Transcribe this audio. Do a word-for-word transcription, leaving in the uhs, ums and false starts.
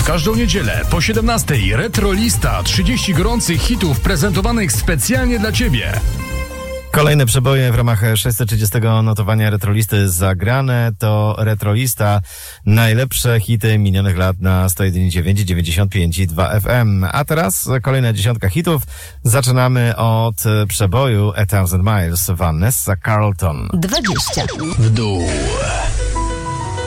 W każdą niedzielę po siedemnastej Retrolista, trzydzieści gorących hitów prezentowanych specjalnie dla Ciebie. Kolejne przeboje w ramach sześćset trzydziestego notowania Retrolisty zagrane to Retrolista. Najlepsze hity minionych lat na sto jeden i dziewięć, dziewięćdziesiąt pięć i dwa F M. A teraz kolejna dziesiątka hitów. Zaczynamy od przeboju A Thousand Miles, Vanessa Carlton. dwadzieścia W dół.